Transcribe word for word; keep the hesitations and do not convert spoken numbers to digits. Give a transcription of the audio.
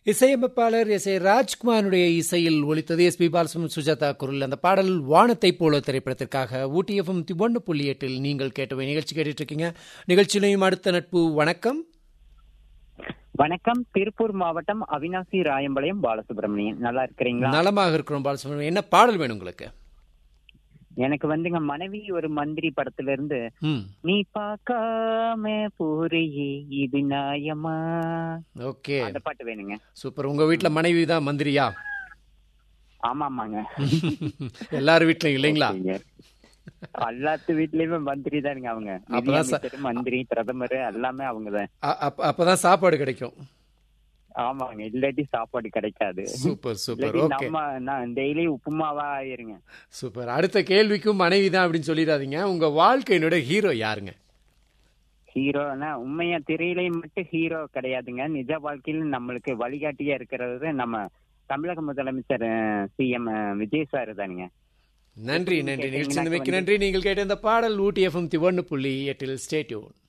இசையமைப்பாளர் S A ராஜ்குமாருடைய இசையில் ஒலித்தது எஸ் பி பாலசுப்ரமணியம் சுஜாதா குரல். அந்த பாடல் வானத்தை போல திரைப்படத்திற்காக ஊட்டி எஃப்எம் ஒன்று புள்ளி எட்டில் நீங்கள் கேட்ட நிகழ்ச்சி கேட்டுட்டு இருக்கீங்க. நிகழ்ச்சியிலையும் அடுத்த நட்பு. வணக்கம். வணக்கம். திருப்பூர் மாவட்டம் அவினாசி ராயம்பாளையம் பாலசுப்ரமணியன். நல்லா இருக்கிறீங்களா? நலமாக இருக்கிறோம் பாலசுப்ரமணியன். என்ன பாடல் வேணும் உங்களுக்கு? எனக்கு வந்துங்க மனைவி ஒரு மந்திரி படத்துல இருந்து நீ பார்க்காம போறியே இது நியாயமா, ஓகே, அந்த பாட்டு வேணுங்க. சூப்பர். உங்க வீட்டுல மனைவி தான் மந்திரியா? ஆமா ஆமாங்க. எல்லாரும் வீட்லயும் இல்லைங்களா? எல்லாத்து வீட்லயுமே மந்திரி தானுங்க. அவங்க மந்திரி பிரதமர் எல்லாமே அவங்கதான். அப்பதான் சாப்பாடு கிடைக்கும். ஆமாங்க, இல்லாட்டி சாப்பாடு கிடைக்காது. Super super. ஓகே, நம்ம டெய்லி உப்புமாவா ஆயிருங்க. சூப்பர். அடுத்த கேள்விக்கும் மனைவி தான் அப்படின்னு சொல்லிடாதீங்க. உங்க வாழ்க்கையினோட ஹீரோ யாருங்க? ஹீரோனா உண்மையா திரையிலையும் மட்டும் ஹீரோ கிடையாதுங்க. நிஜ வாழ்க்கையில நம்மளுக்கு வழிகாட்டியா இருக்கிறது நம்ம தமிழக முதலமைச்சர் சி எம் விஜய் சார் தானுங்க. நன்றி நன்றி. நிகழ்ச்சி மிக்க நன்றி. நீங்கள் கேட்ட இந்த பாடல் ஊட்டி எஃப்எம் ஒன்று புள்ளி எட்டில் ஸ்டே டியூன்.